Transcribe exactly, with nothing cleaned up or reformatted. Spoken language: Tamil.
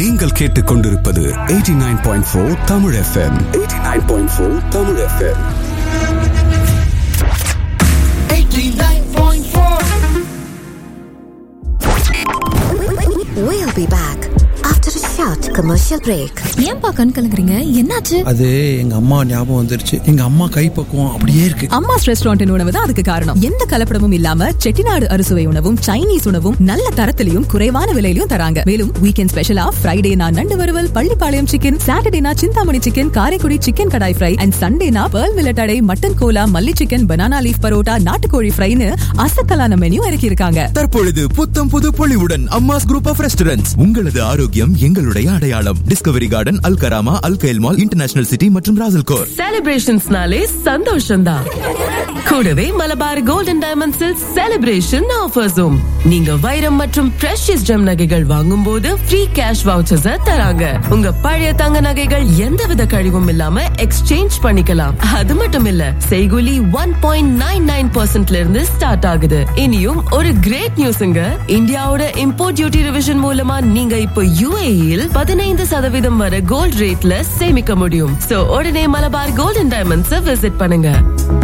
நீங்கள் கேட்டுக்கொண்டிருப்பது எண்பத்தி ஒன்பது புள்ளி நான்கு தமிழ் எஃப்எம். எண்பத்தி ஒன்பது புள்ளி நான்கு Tamil FM. We'll be back after a short commercial break. ஏன்பா கண் கலங்குறீங்க? என்னாச்சு? அது எங்க அம்மா ஞாபகம் வந்துருச்சு. எங்க அம்மா கைப்பக்குவம் அப்படியே இருக்கு. அம்மாஸ் ரெஸ்டாரண்ட் உணவு தான் அதுக்கு காரணம். எந்த கலப்படமும் இல்லாம செட்டிநாடு அறுசுவை உணவும் சைனீஸ் உணவும் நல்ல தரத்திலையும் குறைவான விலையிலும் தராங்க. மேலும் வீக்கெண்ட் ஸ்பெஷலா ஃப்ரைடேனா நண்டு வறுவல், Pallipalayam chicken, சாட்டர்டேனா Chintamani chicken, Karaikudi chicken kadai fry and சண்டேனா பெர்ல் மில்லட் அடை, மட்டன் கோலா, மல்லி சிக்கன், பனானா லீஃப் பரோட்டா, நாட்டுக்கோழி ஃப்ரைன்னு அசத்தலான மெனு இறக்கி இருக்காங்க. தற்பொழுது புத்தம் புது பொலிவுடன் அம்மாஸ் குரூப் ஆஃப் ரெஸ்டாரண்ட்ஸ். உங்களது ஆரோக்கியம் எங்களுடைய அடையாளம். Discovery garden, Al Karama, alkyl mall, international city மற்றும் ராசல்கோர். செலிப்ரேஷன்ஸ்னாலே சந்தோஷம் தான். கூடவே மலபார் கோல்டன் டைமண்ட்ஸில் செலிப்ரேஷன் ஆஃபர்ஸும். நீங்க வைரம் மற்றும் பிரஷியஸ் ஜெம் நகைகள் வாங்கும் போது ஃப்ரீ கேஷ் வவுச்சர்ஸ் தராங்க. உங்க பழைய தங்க நகைகள் எந்தவித கழிவும் இல்லாம எக்ஸ்சேஞ்ச் பண்ணிக்கலாம். அது மட்டும் இல்ல, செய்கூலி ஒன் பாயிண்ட் நைன் நைன் பர்சன்ட்ல இருந்து ஸ்டார்ட் ஆகுது. இனியும் ஒரு கிரேட் நியூஸ்ங்க. இந்தியாவோட இம்போர்ட் டியூட்டி ரிவிஷன் மூலமா நீங்க இப்போ யுஏஇல் பதினைந்து சதவீதம் வரை கோல்ட் ரேட்ல சேமிக்க முடியும். சோ உடனே மலபார் கோல்டன் டைமண்ட்ஸ் விசிட் பண்ணுங்க.